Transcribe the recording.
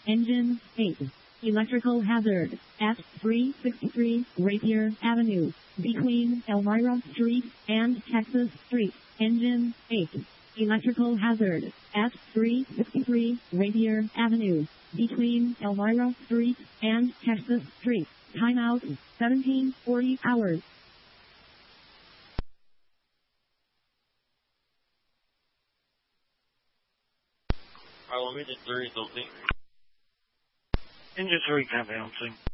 Engine 8. Electrical hazard at 363 Rapier Avenue, between Elmira Street and Texas Street. Engine 8. Electrical hazard at 363 Rapier Avenue, between Elmira Street and Texas Street. Timeout 1740 hours. Let me just 3 something. Engine 3 count bouncing.